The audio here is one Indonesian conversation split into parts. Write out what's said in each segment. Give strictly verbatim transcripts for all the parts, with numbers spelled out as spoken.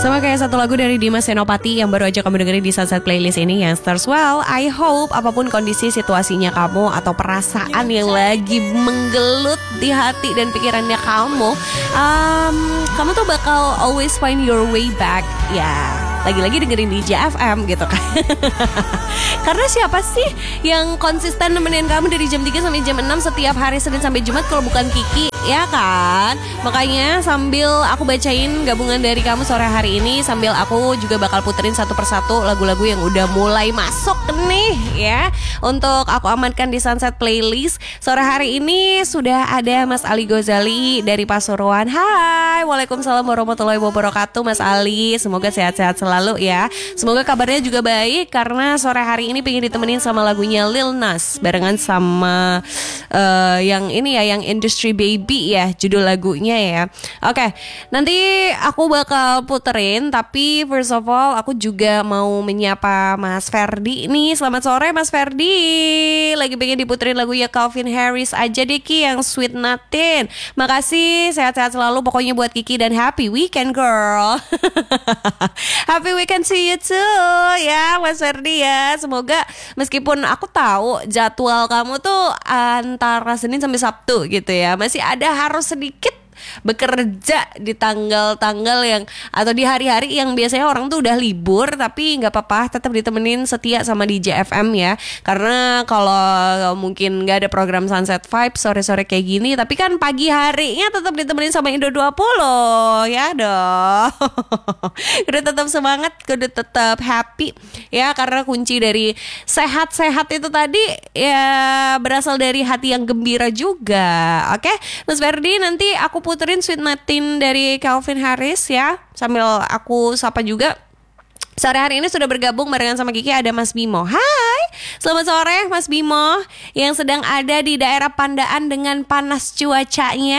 Sama kayak satu lagu dari Dimas Senopati yang baru aja kamu dengerin di Sunset Playlist ini, Youngsters. Well, I hope apapun kondisi situasinya kamu atau perasaan yang lagi menggelut di hati dan pikirannya kamu, um, kamu tuh bakal always find your way back. Ya, yeah. Lagi-lagi dengerin di J F M gitu kan. Karena siapa sih yang konsisten nemenin kamu dari jam tiga sampai jam enam setiap hari Senin sampai Jumat kalau bukan Kiki, ya kan? Makanya sambil aku bacain gabungan dari kamu sore hari ini, sambil aku juga bakal puterin satu persatu lagu-lagu yang udah mulai masuk nih ya, untuk aku amankan di Sunset Playlist. Sore hari ini sudah ada Mas Ali Gozali dari Pasuruan. Hai, waalaikumsalam warahmatullahi wabarakatuh Mas Ali. Semoga sehat-sehat selalu ya. Semoga kabarnya juga baik, karena sore hari ini pengen ditemenin sama lagunya Lil Nas barengan sama uh, yang ini ya, yang Industry Baby ya judul lagunya ya. Oke, nanti aku bakal puterin, tapi first of all aku juga mau menyapa Mas Ferdi nih. Selamat sore Mas Ferdi. Lagi pengen diputerin lagunya Calvin Harris aja deh Ki, yang Sweet Nothing. Makasih, sehat-sehat selalu pokoknya buat Kiki, dan happy weekend girl. Happy weekend to you too ya Mas Ferdi ya. Semoga meskipun aku tahu jadwal kamu tuh antara Senin sampai Sabtu gitu ya, masih ada harus sedikit bekerja di tanggal-tanggal yang atau di hari-hari yang biasanya orang tuh udah libur, tapi nggak apa-apa, tetap ditemenin setia sama di J F M ya. Karena kalau mungkin nggak ada program Sunset Vibe sore-sore kayak gini, tapi kan pagi harinya tetap ditemenin sama Indo dua puluh ya dong. Udah tetap semangat, udah tetap happy ya, karena kunci dari sehat-sehat itu tadi ya berasal dari hati yang gembira juga. Oke Mas Ferdi, nanti aku puterin Sweet Nothing dari Calvin Harris ya, sambil aku sapa juga. Sore hari ini sudah bergabung barengan sama Kiki ada Mas Bimo. Hai, selamat sore Mas Bimo, yang sedang ada di daerah Pandaan dengan panas cuacanya.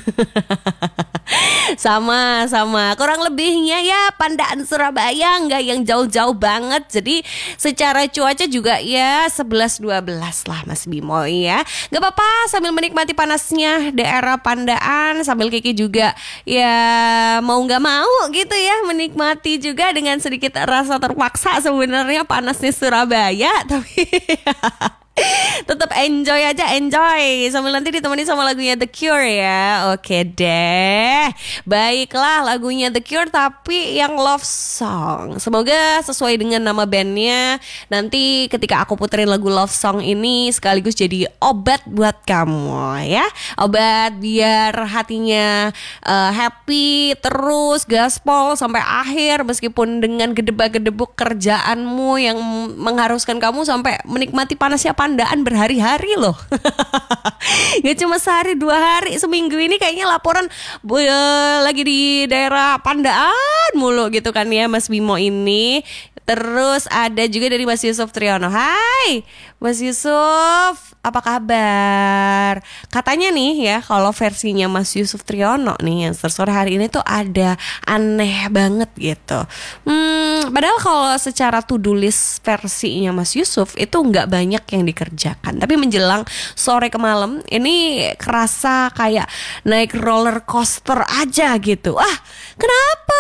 Sama-sama, kurang lebihnya ya Pandaan Surabaya, nggak yang jauh-jauh banget. Jadi secara cuaca juga ya sebelas dua belas lah Mas Bimo ya. Gak apa-apa, sambil menikmati panasnya daerah Pandaan, sambil Kiki juga ya mau gak mau gitu ya menikmati juga dengan sedikit rasa terpaksa sebenarnya panasnya Surabaya, tapi tetap enjoy aja, enjoy sambil nanti ditemani sama lagunya The Cure ya. Oke deh, baiklah, lagunya The Cure tapi yang love song. Semoga sesuai dengan nama bandnya. Nanti ketika aku puterin lagu love song ini sekaligus jadi obat buat kamu ya, obat biar hatinya uh, happy terus gaspol sampai akhir, meskipun dengan gedebak-gedebuk kerjaanmu yang mengharuskan kamu sampai menikmati panasnya Pandaan berhari-hari loh. Gak cuma sehari dua hari, seminggu ini kayaknya laporan uh, lagi di daerah Pandaan mulu gitu kan ya Mas Bimo ini. Terus ada juga dari Mas Yusuf Triyono. Hai Mas Yusuf, apa kabar? Katanya nih ya, kalau versinya Mas Yusuf Triyono nih yang sore hari ini tuh ada aneh banget gitu. Hmm, padahal kalau secara to-do list versinya Mas Yusuf itu nggak banyak yang dikerjakan, tapi menjelang sore ke malam ini kerasa kayak naik roller coaster aja gitu. Ah, kenapa?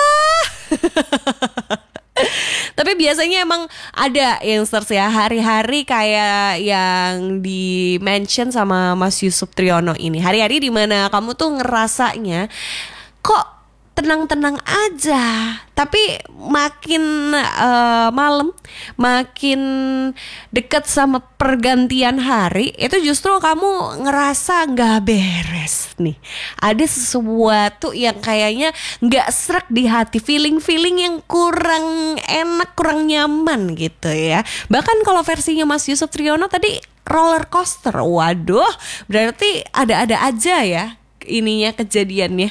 Tapi biasanya emang ada yang ya hari-hari kayak yang di mention sama Mas Yusuf Triyono ini, hari-hari dimana kamu tuh ngerasanya kok tenang-tenang aja, tapi makin uh, malam, makin dekat sama pergantian hari, itu justru kamu ngerasa gak beres nih. Ada sesuatu yang kayaknya gak srek di hati, feeling-feeling yang kurang enak, kurang nyaman gitu ya. Bahkan kalau versinya Mas Yusuf Triyono tadi roller coaster, waduh, berarti ada-ada aja ya ininya kejadiannya.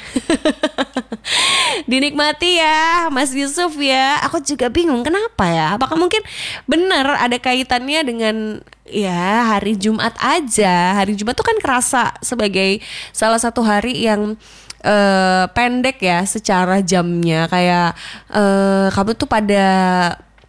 Dinikmati ya Mas Yusuf ya. Aku juga bingung kenapa ya. Apakah mungkin benar ada kaitannya dengan ya hari Jumat aja. Hari Jumat tuh kan kerasa sebagai salah satu hari yang uh, pendek ya secara jamnya. Kayak uh, kamu tuh pada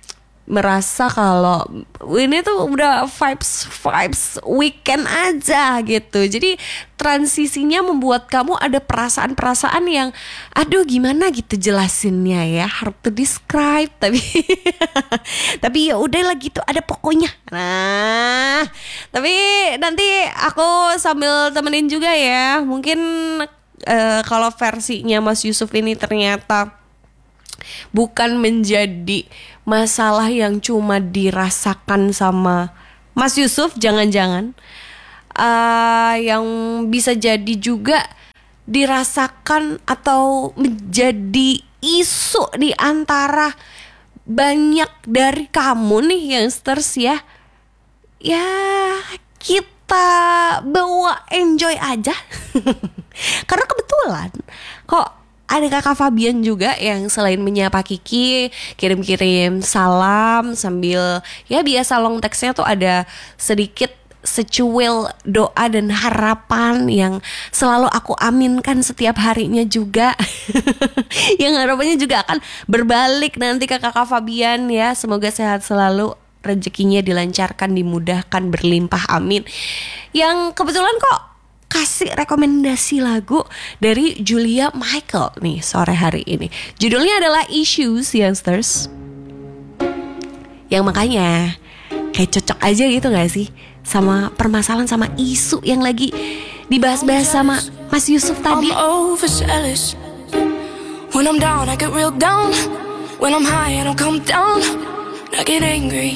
merasa kalau ini tuh udah vibes vibes weekend aja gitu. Jadi transisinya membuat kamu ada perasaan-perasaan yang aduh gimana gitu jelasinnya ya, hard to describe, tapi tapi ya udahlah gitu, ada pokoknya. Nah, tapi nanti aku sambil temenin juga ya. Mungkin uh, kalau versinya Mas Yusuf ini ternyata bukan menjadi masalah yang cuma dirasakan sama Mas Yusuf, jangan-jangan uh, yang bisa jadi juga dirasakan atau menjadi isu di antara banyak dari kamu nih youngsters ya. Ya kita bawa enjoy aja. Karena kebetulan kok ada kakak Fabian juga yang selain menyapa Kiki, kirim-kirim salam sambil ya biasa long textnya tuh ada sedikit secuil doa dan harapan yang selalu aku aminkan setiap harinya juga. Yang harapannya juga akan berbalik nanti ke kakak Fabian ya. Semoga sehat selalu, rezekinya dilancarkan, dimudahkan, berlimpah, amin. Yang kebetulan kok kasih rekomendasi lagu dari Julia Michael nih sore hari ini. Judulnya adalah Issues, youngsters. Yang makanya kayak cocok aja gitu gak sih sama permasalahan, sama isu yang lagi dibahas-bahas sama Mas Yusuf tadi. When I'm down, I get real down. When I'm high, I don't come down. I get angry,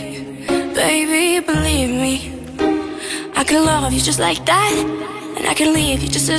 baby, believe me. I can love you just like that, and I can leave you just as